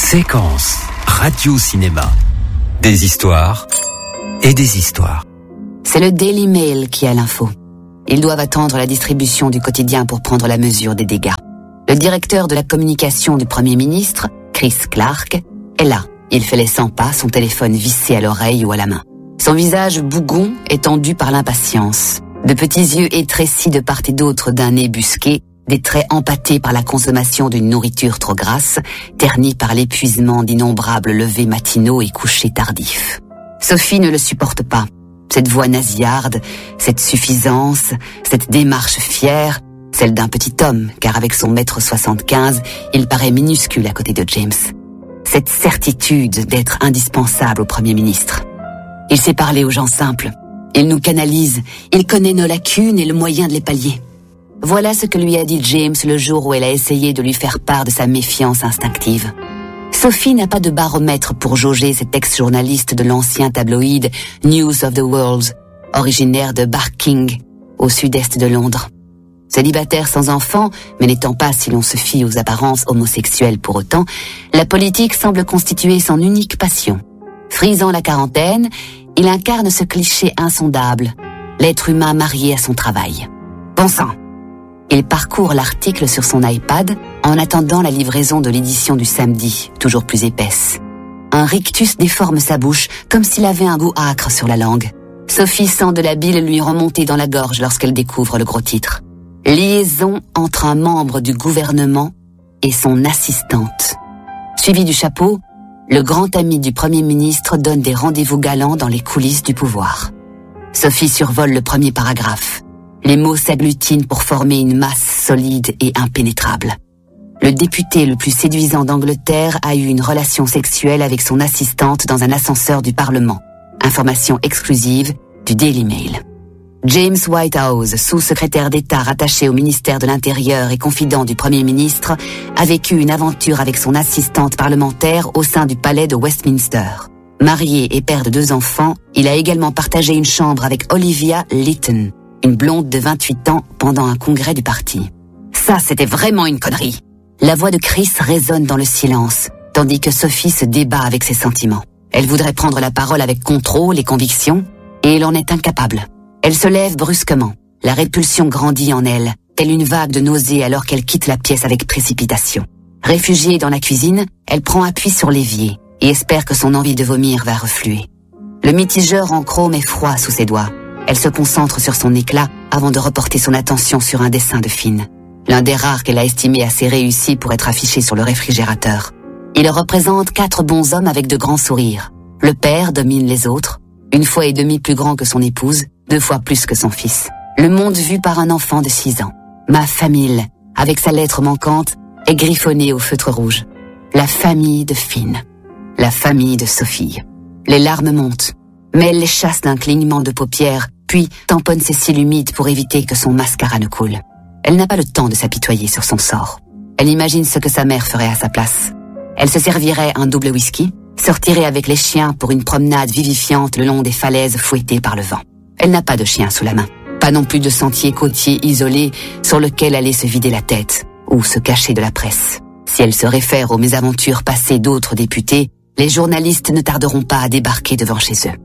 Séquence radio-cinéma. Des histoires et des histoires. C'est le Daily Mail qui a l'info. Ils doivent attendre la distribution du quotidien pour prendre la mesure des dégâts. Le directeur de la communication du Premier ministre, Chris Clark, est là. Il fait les 100 pas, son téléphone vissé à l'oreille ou à la main. Son visage bougon est tendu par l'impatience. De petits yeux étrécis de part et d'autre d'un nez busqué, des traits empâtés par la consommation d'une nourriture trop grasse, ternis par l'épuisement d'innombrables levers matinaux et couchers tardifs. Sophie ne le supporte pas. Cette voix nasillarde, cette suffisance, cette démarche fière, celle d'un petit homme, car avec son 1m75, il paraît minuscule à côté de James. Cette certitude d'être indispensable au Premier ministre. Il sait parler aux gens simples. Il nous canalise. Il connaît nos lacunes et le moyen de les pallier. Voilà ce que lui a dit James le jour où elle a essayé de lui faire part de sa méfiance instinctive. Sophie n'a pas de baromètre pour jauger cet ex-journaliste de l'ancien tabloïd News of the World, originaire de Barking, au sud-est de Londres. Célibataire sans enfant, mais n'étant pas, si l'on se fie aux apparences homosexuelles pour autant, la politique semble constituer son unique passion. Frisant la quarantaine, il incarne ce cliché insondable, l'être humain marié à son travail. Bon sang! Il parcourt l'article sur son iPad en attendant la livraison de l'édition du samedi, toujours plus épaisse. Un rictus déforme sa bouche comme s'il avait un goût âcre sur la langue. Sophie sent de la bile lui remonter dans la gorge lorsqu'elle découvre le gros titre. Liaison entre un membre du gouvernement et son assistante. Suivi du chapeau, le grand ami du Premier ministre donne des rendez-vous galants dans les coulisses du pouvoir. Sophie survole le premier paragraphe. Les mots s'agglutinent pour former une masse solide et impénétrable. Le député le plus séduisant d'Angleterre a eu une relation sexuelle avec son assistante dans un ascenseur du Parlement. Information exclusive du Daily Mail. James Whitehouse, sous-secrétaire d'État rattaché au ministère de l'Intérieur et confident du Premier ministre, a vécu une aventure avec son assistante parlementaire au sein du palais de Westminster. Marié et père de 2 enfants, il a également partagé une chambre avec Olivia Lytton, une blonde de 28 ans, pendant un congrès du parti. Ça, c'était vraiment une connerie. La voix de Chris résonne dans le silence, tandis que Sophie se débat avec ses sentiments. Elle voudrait prendre la parole avec contrôle et conviction, et elle en est incapable. Elle se lève brusquement. La répulsion grandit en elle, telle une vague de nausée alors qu'elle quitte la pièce avec précipitation. Réfugiée dans la cuisine, elle prend appui sur l'évier et espère que son envie de vomir va refluer. Le mitigeur en chrome est froid sous ses doigts. Elle se concentre sur son éclat avant de reporter son attention sur un dessin de Finn. L'un des rares qu'elle a estimé assez réussi pour être affiché sur le réfrigérateur. Il représente 4 bons hommes avec de grands sourires. Le père domine les autres, 1,5 fois plus grand que son épouse, 2 fois plus que son fils. Le monde vu par un enfant de 6 ans. Ma famille, avec sa lettre manquante, est griffonnée au feutre rouge. La famille de Finn. La famille de Sophie. Les larmes montent, mais elle les chasse d'un clignement de paupières, puis tamponne ses cils humides pour éviter que son mascara ne coule. Elle n'a pas le temps de s'apitoyer sur son sort. Elle imagine ce que sa mère ferait à sa place. Elle se servirait un double whisky, sortirait avec les chiens pour une promenade vivifiante le long des falaises fouettées par le vent. Elle n'a pas de chien sous la main. Pas non plus de sentier côtier isolé sur lequel aller se vider la tête ou se cacher de la presse. Si elle se réfère aux mésaventures passées d'autres députés, les journalistes ne tarderont pas à débarquer devant chez eux.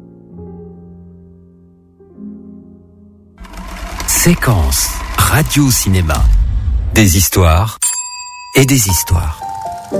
Séquence radio-cinéma. Des histoires et des histoires.